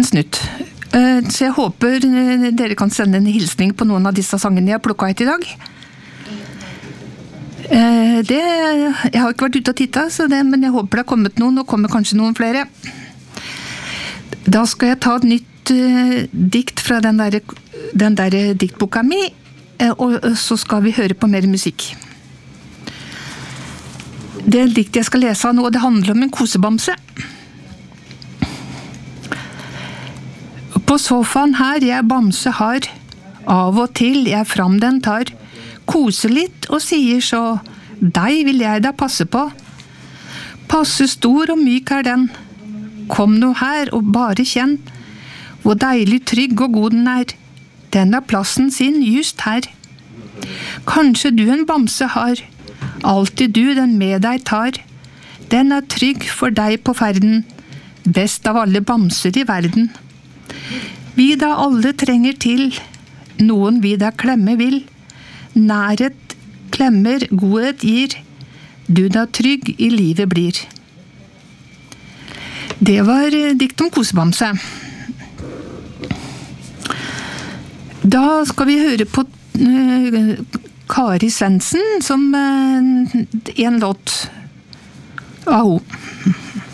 en snutt. Så jeg håper dere kan sende en hilsning på noen av disse sangene jeg har plukket ut i dag. Jeg har ikke vært ute og tittet, men jeg håper det har kommet noen, og kommer kanskje noen flere. Da skal jeg ta et nytt dikt fra den der diktboka mi, og så skal vi høre på mer musikk. Det dikt jeg skal lese nå, det handler om en kosebamse. På sofaen her jeg bamse har, av og til jeg fram den tar, kose litt og sier så, deg vil jeg da passe på. Passe stor og myk er den. Kom nå her og bare kjenn, hvor deilig trygg og god den er. Den har plassen sin just her. Kanskje du en bamse har, alltid du den med deg tar. Den er trygg for deg på ferden, best av alle bamser i verden. Vi da alle trenger til, noen vi da klemme vil. Nærhet klemmer, godhet gir, du da trygg i livet blir. Det var dikt om kosebamse. Da skal vi høre på Kari Svendsen som en låt av henne.